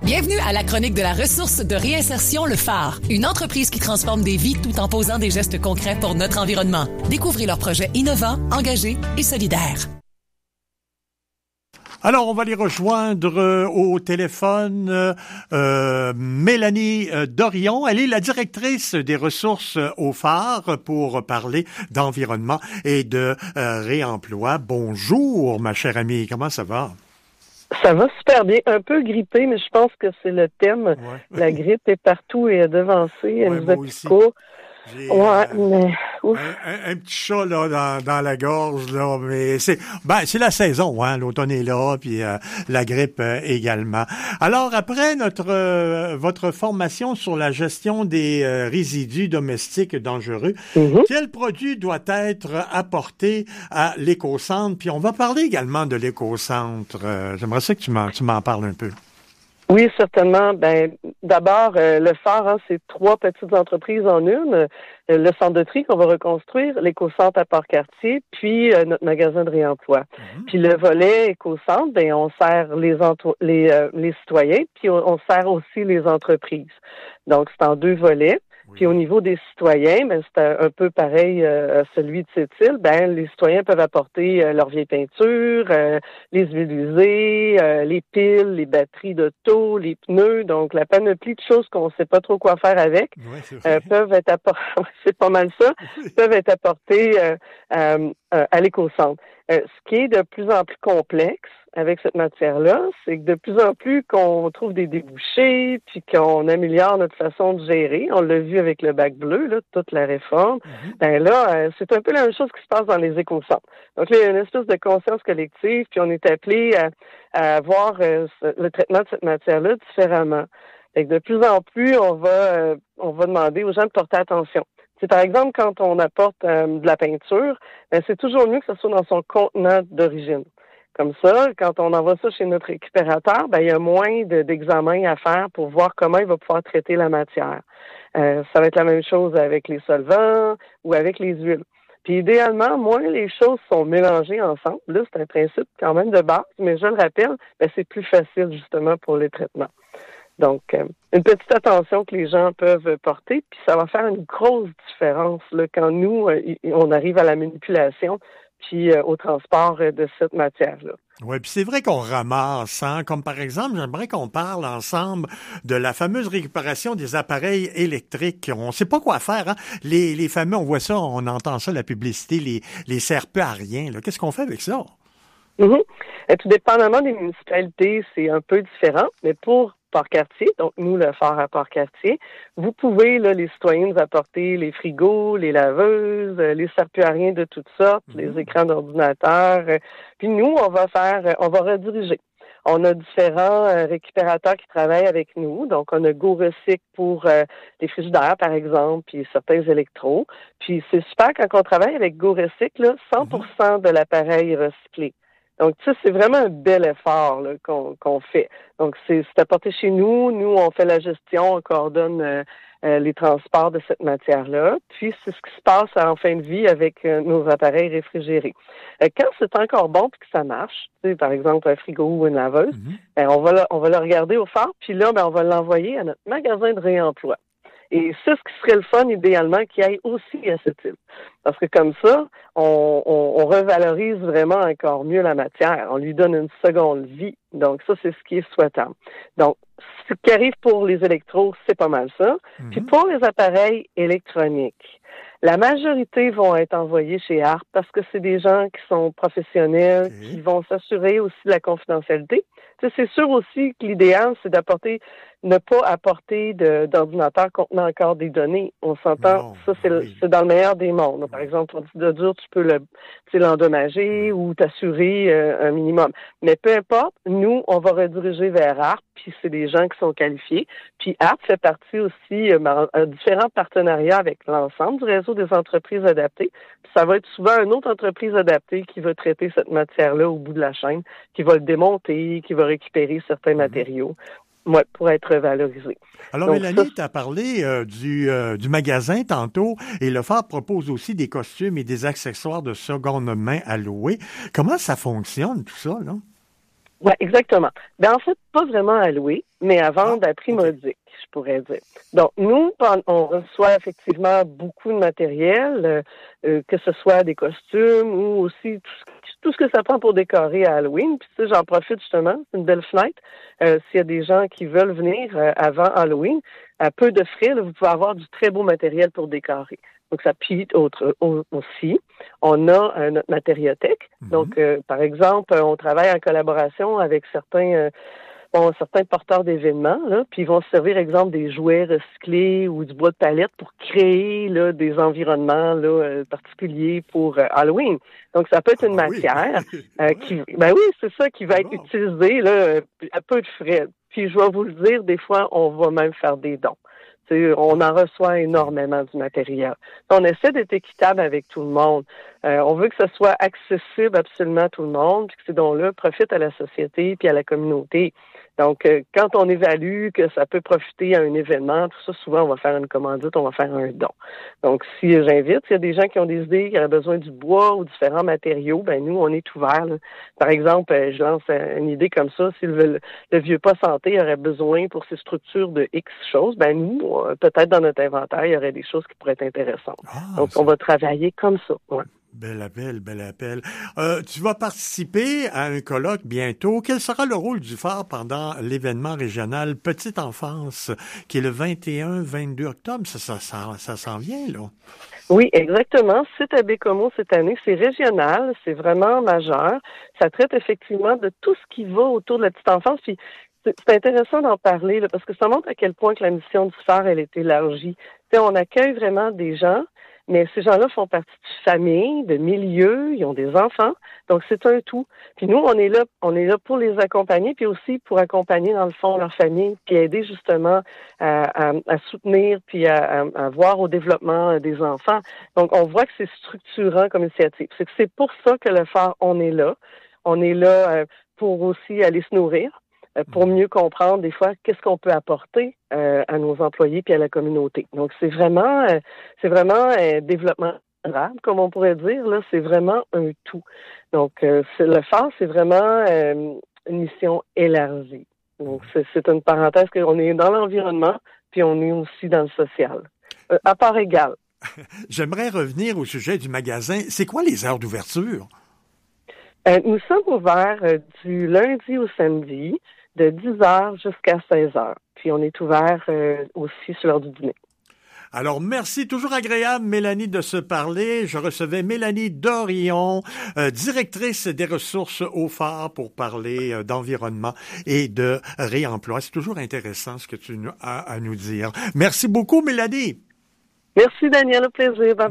Bienvenue à la chronique de la ressource de réinsertion Le Phare, une entreprise qui transforme des vies tout en posant des gestes concrets pour notre environnement. Découvrez leurs projets innovants, engagés et solidaires. Alors, on va les rejoindre au téléphone. Mélanie Dorion, elle est la directrice des ressources au Phare pour parler d'environnement et de réemploi. Bonjour, ma chère amie, comment ça va? Ça va super bien. Un peu grippé, mais je pense que c'est le thème. Ouais. La grippe est partout et est devancée. Elle nous a piqué. J'ai un petit chat là dans la gorge là, mais c'est la saison, hein. L'automne est là, puis la grippe également. Alors après votre formation sur la gestion des résidus domestiques dangereux, quel produit doit être apporté à l'éco-centre? Puis on va parler également de l'éco-centre. J'aimerais ça que tu m'en parles un peu. Oui, certainement. D'abord, le Phare, c'est 3 petites entreprises en une. Le centre de tri qu'on va reconstruire, l'éco-centre à Port-Cartier, puis notre magasin de réemploi. Puis le volet éco-centre, on sert les citoyens, puis on sert aussi les entreprises. Donc, c'est en 2 volets. Puis au niveau des citoyens, c'est un peu pareil à celui de cette île. Les citoyens peuvent apporter leurs vieilles peintures, les huiles usées, les piles, les batteries d'auto, les pneus. Donc la panoplie de choses qu'on ne sait pas trop quoi faire avec peuvent être apportées. C'est pas mal ça. Peuvent être apportées à l'éco-centre. Ce qui est de plus en plus complexe avec cette matière-là, c'est que de plus en plus qu'on trouve des débouchés, puis qu'on améliore notre façon de gérer. On l'a vu avec le bac bleu, là, toute la réforme. C'est un peu la même chose qui se passe dans les éco-centres. Donc là, il y a une espèce de conscience collective, puis on est appelé à voir le traitement de cette matière-là différemment. Fait que de plus en plus, on va demander aux gens de porter attention. Par exemple, quand on apporte de la peinture, c'est toujours mieux que ce soit dans son contenant d'origine. Comme ça, quand on envoie ça chez notre récupérateur, il y a moins d'examens à faire pour voir comment il va pouvoir traiter la matière. Ça va être la même chose avec les solvants ou avec les huiles. Puis idéalement, moins les choses sont mélangées ensemble. Là, c'est un principe quand même de base, mais je le rappelle, c'est plus facile justement pour les traitements. Donc, une petite attention que les gens peuvent porter, puis ça va faire une grosse différence là, quand nous, on arrive à la manipulation puis au transport de cette matière-là. Oui, puis c'est vrai qu'on ramasse, hein? Comme par exemple, j'aimerais qu'on parle ensemble de la fameuse récupération des appareils électriques. On ne sait pas quoi faire, hein? Les fameux, on voit ça, on entend ça, la publicité, les servent peu à rien. Là. Qu'est-ce qu'on fait avec ça? Tout dépendamment des municipalités, c'est un peu différent, mais pour Port-Cartier, donc nous, le Phare à Port-Cartier, vous pouvez, là, les citoyens, nous apporter les frigos, les laveuses, les serre-plus-à-rien de toutes sortes, les écrans d'ordinateur. Puis nous, on va rediriger. On a différents récupérateurs qui travaillent avec nous. Donc, on a GoRecycle pour les frigidaires, par exemple, puis certains électros. Puis c'est super quand on travaille avec GoRecycle, là, 100% de l'appareil est recyclé. Donc, c'est vraiment un bel effort là, qu'on fait. Donc, c'est apporté chez nous. Nous, on fait la gestion, on coordonne les transports de cette matière-là. Puis, c'est ce qui se passe en fin de vie avec nos appareils réfrigérés. Quand c'est encore bon puis que ça marche, par exemple un frigo ou une laveuse, on va le regarder au Phare. Puis là, on va l'envoyer à notre magasin de réemploi. Et c'est ce qui serait le fun, idéalement, qui aille aussi à cette île. Parce que comme ça, on revalorise vraiment encore mieux la matière. On lui donne une seconde vie. Donc ça, c'est ce qui est souhaitable. Donc, ce qui arrive pour les électros, c'est pas mal ça. Puis pour les appareils électroniques, la majorité vont être envoyés chez ARP parce que c'est des gens qui sont professionnels, qui vont s'assurer aussi de la confidentialité. C'est sûr aussi que l'idéal, c'est ne pas apporter d'ordinateur contenant encore des données. On s'entend, c'est dans le meilleur des mondes. Par exemple, ton disque dur, tu peux l'endommager ou t'assurer un minimum. Mais peu importe, nous, on va rediriger vers ARP, puis c'est des gens qui sont qualifiés. Puis ARP fait partie aussi à différents partenariats avec l'ensemble du réseau des entreprises adaptées. Puis ça va être souvent une autre entreprise adaptée qui va traiter cette matière-là au bout de la chaîne, qui va le démonter, qui va récupérer certains matériaux. Pour être valorisé. Alors, donc, Mélanie, tu as parlé du magasin tantôt, et le Phare propose aussi des costumes et des accessoires de seconde main à louer. Comment ça fonctionne, tout ça, là? Oui, exactement. Ben, en fait, pas vraiment à louer, mais à vendre à prix modique, je pourrais dire. Donc, nous, on reçoit effectivement beaucoup de matériel, que ce soit des costumes ou aussi tout ce que ça prend pour décorer à Halloween. Puis, j'en profite justement, c'est une belle fenêtre. S'il y a des gens qui veulent venir avant Halloween, à peu de frais, là, vous pouvez avoir du très beau matériel pour décorer. Donc, ça puis aussi. On a notre matériothèque. Mm-hmm. Donc, par exemple, on travaille en collaboration avec certains porteurs d'événements, là, puis ils vont se servir, exemple, des jouets recyclés ou du bois de palette pour créer là, des environnements là, particuliers pour Halloween. Donc, ça peut être une matière qui va être utilisée là, à peu de frais. Puis, je vais vous le dire, des fois, on va même faire des dons. On en reçoit énormément du matériel. On essaie d'être équitable avec tout le monde. On veut que ce soit accessible absolument à tout le monde, puis que ces dons-là profitent à la société puis à la communauté. Donc, quand on évalue que ça peut profiter à un événement, tout ça, souvent, on va faire une commandite, on va faire un don. Donc, si j'invite, s'il y a des gens qui ont des idées, qui auraient besoin du bois ou différents matériaux, ben nous, on est ouverts. Là. Par exemple, je lance une idée comme ça, si le vieux pas santé aurait besoin pour ses structures de X choses, ben nous, peut-être dans notre inventaire, il y aurait des choses qui pourraient être intéressantes. Donc, on va travailler comme ça. Ouais. Bel appel. Tu vas participer à un colloque bientôt. Quel sera le rôle du phare pendant l'événement régional Petite Enfance, qui est le 21-22 octobre? Ça s'en vient, là. Oui, exactement. C'est à Bécomo cette année. C'est régional, c'est vraiment majeur. Ça traite effectivement de tout ce qui va autour de la petite enfance. Puis c'est intéressant d'en parler là, parce que ça montre à quel point que la mission du phare, elle est élargie. T'sais, on accueille vraiment des gens, mais ces gens-là font partie de familles, de milieux, ils ont des enfants, donc c'est un tout. Puis nous, on est là pour les accompagner, puis aussi pour accompagner dans le fond leur famille, puis aider justement à soutenir, puis à voir au développement des enfants. Donc on voit que c'est structurant comme initiative. C'est pour ça que le phare, on est là. On est là pour aussi aller se nourrir, pour mieux comprendre des fois qu'est-ce qu'on peut apporter à nos employés puis à la communauté. Donc c'est vraiment développement durable, comme on pourrait dire là, c'est vraiment un tout. Donc le phare, c'est vraiment une mission élargie. Donc c'est une parenthèse qu'on est dans l'environnement puis on est aussi dans le social, à part égale. J'aimerais revenir au sujet du magasin. C'est quoi les heures d'ouverture? Nous sommes ouverts du lundi au samedi, de 10h jusqu'à 16h. Puis on est ouvert aussi sur l'heure du dîner. Alors, merci. Toujours agréable, Mélanie, de se parler. Je recevais Mélanie Dorion, directrice des ressources au phare pour parler d'environnement et de réemploi. C'est toujours intéressant ce que tu as à nous dire. Merci beaucoup, Mélanie. Merci, Daniel. Au plaisir. Bye.